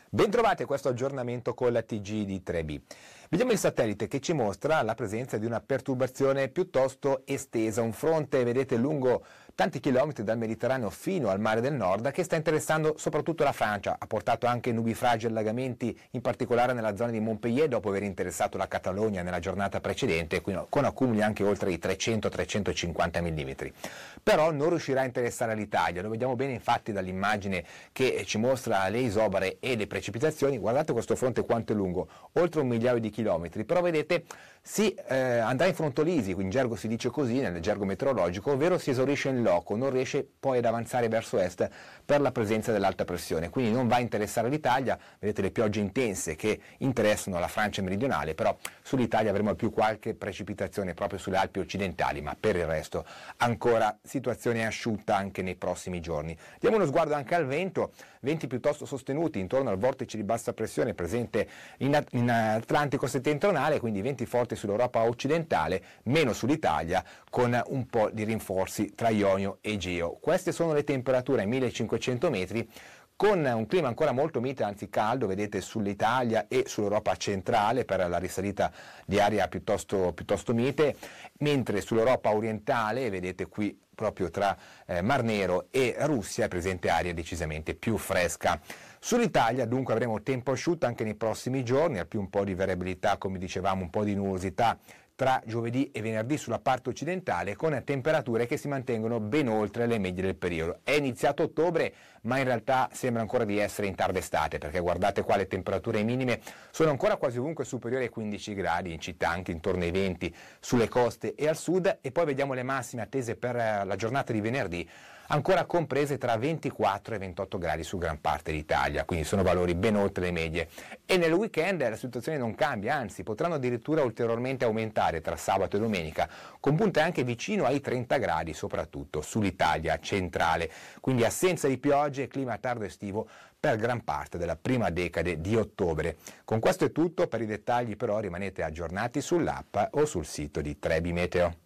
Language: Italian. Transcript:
Bentrovati a questo aggiornamento con la TG di 3B. Vediamo il satellite che ci mostra la presenza di una perturbazione piuttosto estesa, un fronte, vedete, lungo tanti chilometri dal Mediterraneo fino al Mare del Nord, che sta interessando soprattutto la Francia. Ha portato anche nubifragi e allagamenti, in particolare nella zona di Montpellier, dopo aver interessato la Catalogna nella giornata precedente, con accumuli anche oltre i 300-350 mm. Però non riuscirà a interessare l'Italia. Lo vediamo bene infatti dall'immagine che ci mostra le isobare e le precipitazioni. Guardate questo fronte quanto è lungo, oltre 1 migliaio di chilometri, però vedete andrà in frontolisi, in gergo si dice così, nel gergo meteorologico, ovvero si esaurisce in loco, non riesce poi ad avanzare verso est per la presenza dell'alta pressione, quindi non va a interessare l'Italia. Vedete le piogge intense che interessano la Francia meridionale, però sull'Italia avremo più qualche precipitazione proprio sulle Alpi occidentali, ma per il resto ancora situazione asciutta anche nei prossimi giorni. Diamo uno sguardo anche al vento, venti piuttosto sostenuti intorno al vortice di bassa pressione presente in Atlantico settentrionale, quindi venti forti sull'Europa occidentale, meno sull'Italia, con un po' di rinforzi tra Ionio e Egeo. Queste sono le temperature ai 1500 metri, con un clima ancora molto mite, anzi caldo, vedete, sull'Italia e sull'Europa centrale per la risalita di aria piuttosto mite, mentre sull'Europa orientale, vedete qui proprio tra Mar Nero e Russia, è presente aria decisamente più fresca. Sull'Italia dunque avremo tempo asciutto anche nei prossimi giorni, al più un po' di variabilità, come dicevamo, un po' di nuvosità tra giovedì e venerdì sulla parte occidentale, con temperature che si mantengono ben oltre le medie del periodo. È iniziato ottobre, ma in realtà sembra ancora di essere in tarda estate, perché guardate qua le temperature minime sono ancora quasi ovunque superiori ai 15 gradi, in città anche intorno ai 20 sulle coste e al sud, e poi vediamo le massime attese per la giornata di venerdì, ancora comprese tra 24 e 28 gradi su gran parte d'Italia, quindi sono valori ben oltre le medie. E nel weekend la situazione non cambia, anzi potranno addirittura ulteriormente aumentare tra sabato e domenica, con punte anche vicino ai 30 gradi, soprattutto sull'Italia centrale. Quindi assenza di piogge e clima tardo estivo per gran parte della prima decade di ottobre. Con questo è tutto, per i dettagli però rimanete aggiornati sull'app o sul sito di 3B Meteo.